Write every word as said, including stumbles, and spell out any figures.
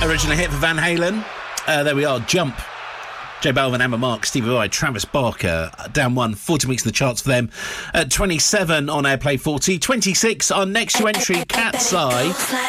Original hit for Van Halen. Uh, there we are, Jump. J Balvin, Emma Mark, Stevie Vai, Travis Barker, down one, forty weeks in the charts for them. At twenty-seven on Airplay forty. twenty-six, our next new entry, Cat's Eye.